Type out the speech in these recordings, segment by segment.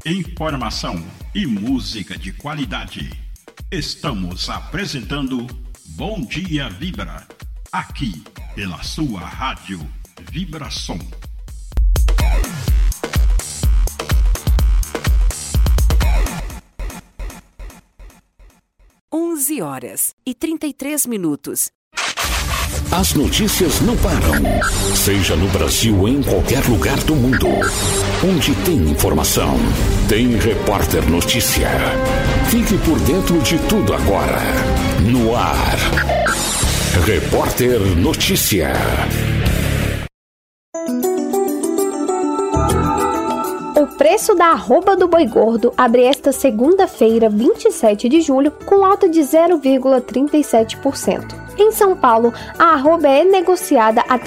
informação e música de qualidade. Estamos apresentando Bom Dia Vibra, aqui pela sua rádio Vibração. 11h33. As notícias não param. Seja no Brasil ou em qualquer lugar do mundo. Onde tem informação, tem Repórter Notícia. Fique por dentro de tudo agora. No ar. Repórter Notícia. O preço da arroba do boi gordo abre esta segunda-feira, 27 de julho, com alta de 0,37%. Em São Paulo, a arroba é negociada a R$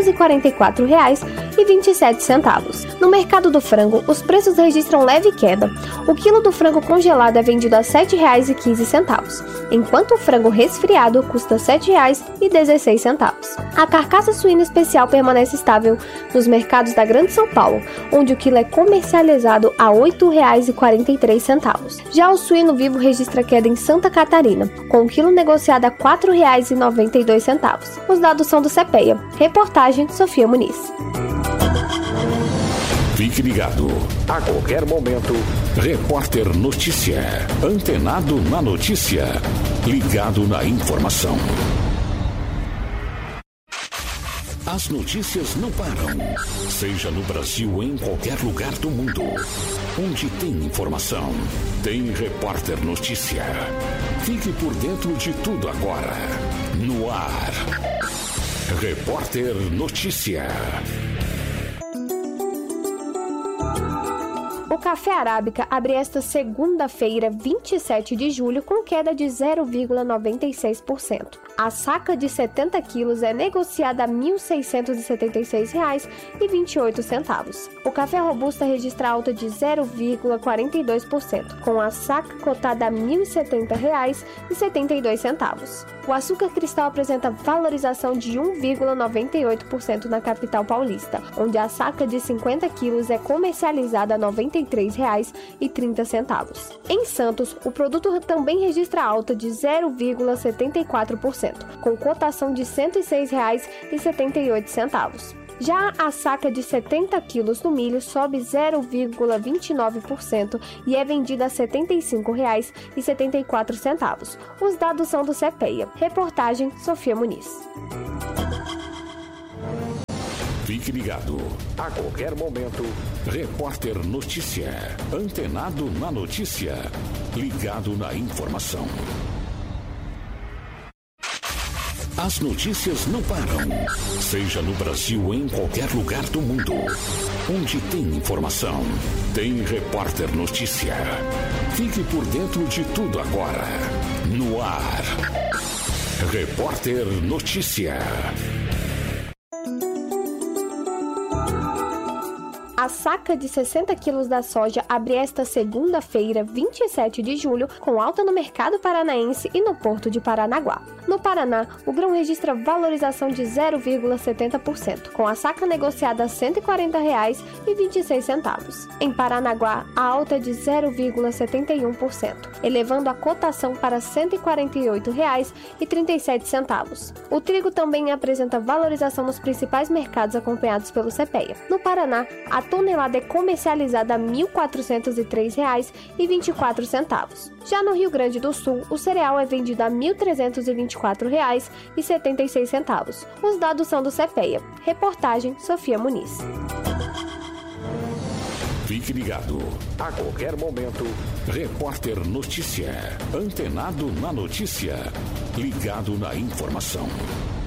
344,27. No mercado do frango, os preços registram leve queda. O quilo do frango congelado é vendido a R$ 7,15, enquanto o frango resfriado custa R$ 7,16. A carcaça suína especial permanece estável nos mercados da Grande São Paulo, onde o quilo é comercializado a R$ 8,43. Já o suíno vivo registra queda em Santa Catarina, com o quilo negociado a R$ 4,92. Os dados são do CPEA. Reportagem Sofia Muniz. Fique ligado. A qualquer momento, Repórter Notícia. Antenado na notícia. Ligado na informação. As notícias não param. Seja no Brasil ou em qualquer lugar do mundo. Onde tem informação, tem Repórter Notícia. Fique por dentro de tudo agora. No ar. Repórter Notícia. O café arábica abre esta segunda-feira, 27 de julho, com queda de 0,96%. A saca de 70 quilos é negociada a R$ 1.676,28. O café robusta registra alta de 0,42%, com a saca cotada a R$ 1.070,72. O açúcar cristal apresenta valorização de 1,98% na capital paulista, onde a saca de 50 quilos é comercializada a R$ 93,30. Em Santos, o produto também registra alta de 0,74%, com cotação de R$ 106,78. Já a saca de 70 quilos do milho sobe 0,29% e é vendida a R$ 75,74. Os dados são do CPEA. Reportagem Sofia Muniz. Fique ligado. A qualquer momento, Repórter Notícia. Antenado na notícia. Ligado na informação. As notícias não param. Seja no Brasil ou em qualquer lugar do mundo. Onde tem informação, tem Repórter Notícia. Fique por dentro de tudo agora. No ar. Repórter Notícia. A saca de 60 quilos da soja abre esta segunda-feira, 27 de julho, com alta no mercado paranaense e no porto de Paranaguá. No Paraná, o grão registra valorização de 0,70%, com a saca negociada a R$ 140,26. Em Paranaguá, a alta é de 0,71%, elevando a cotação para R$ 148,37. O trigo também apresenta valorização nos principais mercados acompanhados pelo CPEA. No Paraná, a tonelada é comercializada a R$ 1.403,24. Já no Rio Grande do Sul, o cereal é vendido a R$ 1.324,76. Os dados são do CPEA. Reportagem Sofia Muniz. Fique ligado. A qualquer momento, Repórter Notícia. Antenado na notícia. Ligado na informação.